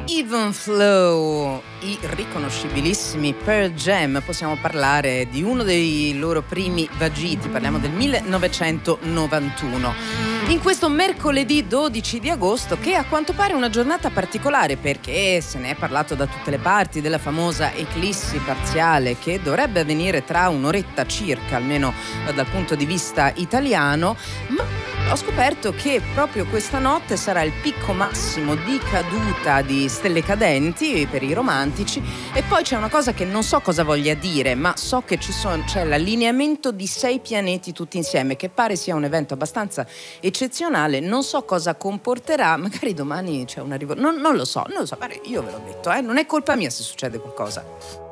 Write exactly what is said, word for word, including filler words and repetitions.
Even Flow, i riconoscibilissimi Pearl Jam. Possiamo parlare di uno dei loro primi vagiti, parliamo del millenovecentonovantuno. In questo mercoledì dodici di agosto, che a quanto pare è una giornata particolare perché se ne è parlato da tutte le parti della famosa eclissi parziale che dovrebbe avvenire tra un'oretta circa, almeno dal punto di vista italiano, ma ho scoperto che proprio questa notte sarà il picco massimo di caduta di stelle cadenti per i romantici. E poi c'è una cosa che non so cosa voglia dire, ma so che ci sono, c'è l'allineamento di sei pianeti tutti insieme, che pare sia un evento abbastanza eccezionale. Non so cosa comporterà, magari domani c'è una rivoluzione, non, non lo so, non lo so, io ve l'ho detto, eh, non è colpa mia se succede qualcosa.